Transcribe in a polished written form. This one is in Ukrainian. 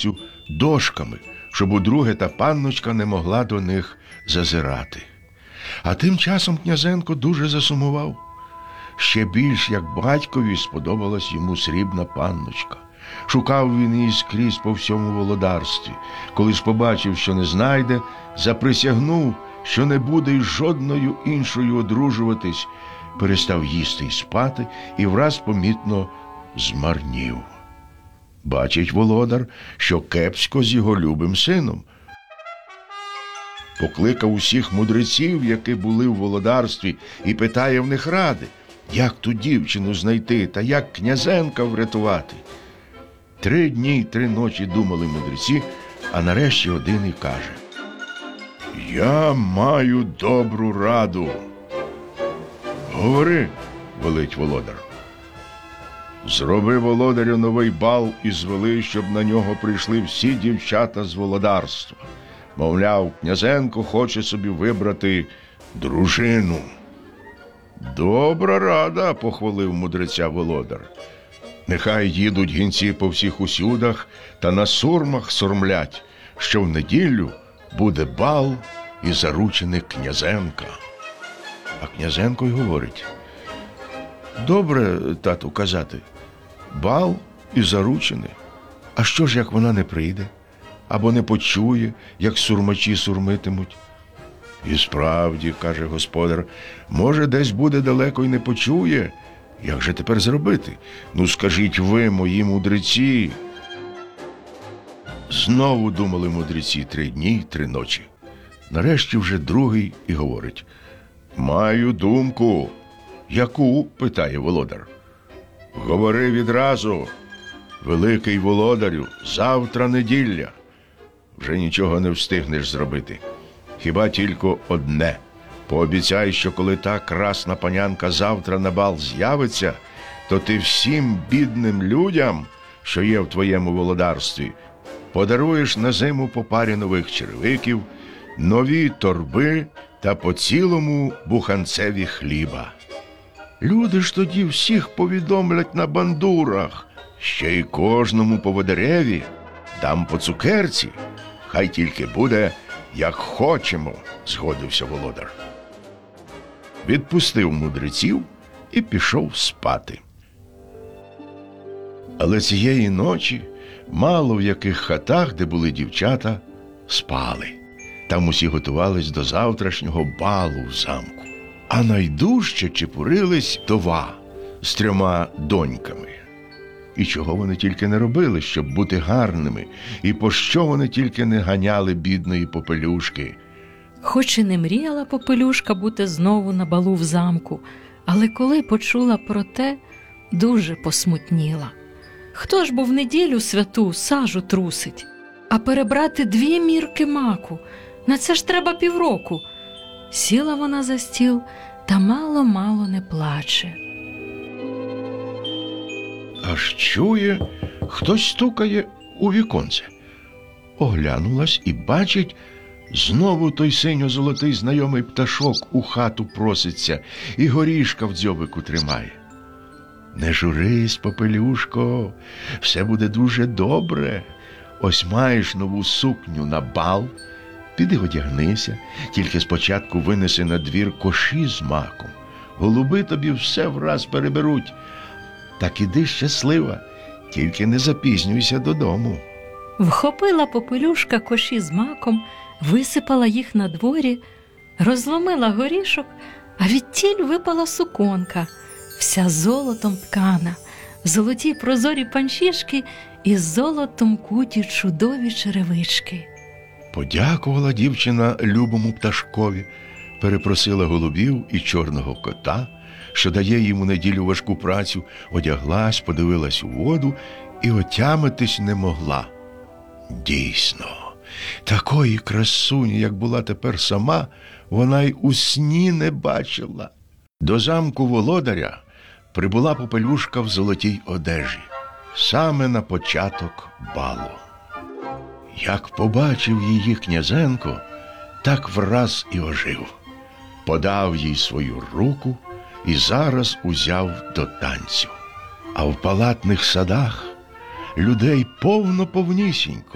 вулицю дошками, щоб удруге та панночка не могла до них зазирати. А тим часом князенко дуже засумував. Ще більш, як батькові, сподобалась йому срібна панночка. Шукав він її скрізь по всьому володарстві. Коли ж побачив, що не знайде, заприсягнув, що не буде із жодною іншою одружуватись, перестав їсти й спати і враз помітно змарнів. Бачить володар, що кепсько з його любим сином. Покликав усіх мудреців, які були в володарстві, і питає в них ради, як ту дівчину знайти та як князенка врятувати. 3 дні й 3 ночі думали мудреці, а нарешті один і каже: «Я маю добру раду». «Говори», – велить володар. «Зроби володарю новий бал і звели, щоб на нього прийшли всі дівчата з володарства. Мовляв, князенко хоче собі вибрати дружину». «Добра рада», – похвалив мудреця володар. «Нехай їдуть гінці по всіх усюдах та на сурмах сурмлять, що в неділю буде бал і заручений князенка». А князенко й говорить: «Добре, тату, казати, бал і заручений. А що ж, як вона не прийде? Або не почує, як сурмачі сурмитимуть?» «І справді, – каже господар, – може, десь буде далеко й не почує. Як же тепер зробити? Ну, скажіть ви, мої мудреці». Знову думали мудреці 3 дні й 3 ночі. Нарешті вже другий і говорить: «Маю думку». «Яку?» – питає володар. «Говори відразу. Великий володарю, завтра неділя. Вже нічого не встигнеш зробити. Хіба тільки одне. Пообіцяй, що коли та красна панянка завтра на бал з'явиться, то ти всім бідним людям, що є в твоєму володарстві, подаруєш на зиму по парі нових черевиків, нові торби та по цілому буханцеві хліба. Люди ж тоді всіх повідомлять на бандурах, ще й кожному поводареві дам по цукерці. Хай тільки буде, як хочемо», – згодився володар. Відпустив мудреців і пішов спати. Але цієї ночі мало в яких хатах, де були дівчата, спали. Там усі готувались до завтрашнього балу в замку. А найдужче чепурились вдова з 3 доньками. І чого вони тільки не робили, щоб бути гарними, і по що вони тільки не ганяли бідної Попелюшки. Хоч і не мріяла Попелюшка бути знову на балу в замку, але коли почула про те, дуже посмутніла. Хто ж бо в неділю святу сажу трусить? А перебрати 2 мірки маку – на це ж треба півроку. Сіла вона за стіл та мало-мало не плаче. Аж чує, хтось стукає у віконце. Оглянулась і бачить, знову той синьо-золотий знайомий пташок у хату проситься і горішка в дзьобику тримає. «Не журись, Попелюшко, все буде дуже добре. Ось маєш нову сукню на бал, піди одягнися, тільки спочатку винеси на двір коші з маком. Голуби тобі все враз переберуть. Так іди щаслива, тільки не запізнюйся додому». Вхопила Попелюшка коші з маком, висипала їх на дворі, розломила горішок, а відтіль випала суконка, вся золотом ткана, золоті прозорі панчішки і золотом куті чудові черевички. Подякувала дівчина любому пташкові, перепросила голубів і чорного кота, що дає їм у неділю важку працю, одяглась, подивилась у воду і отямитись не могла. Дійсно, такої красуні, як була тепер сама, вона й у сні не бачила. До замку володаря прибула Попелюшка в золотій одежі, саме на початок балу. Як побачив її князенко, так враз і ожив. Подав їй свою руку і зараз узяв до танцю. А в палатних садах людей повно-повнісінько.